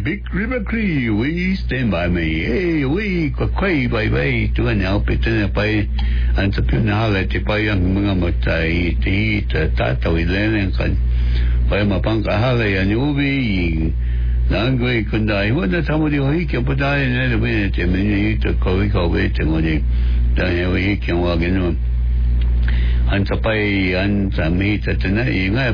Big River Cree, we stand by me. Hey, we quay by to an outfit by entrepreneurity by young Mungamotai, Tata with Len and by Mapanga Hale and Ubi. Langway could die. What the somebody who can put die in any minute, and then you to Koiko waiting on him. Then he can walk in. And to pay and meet at the night.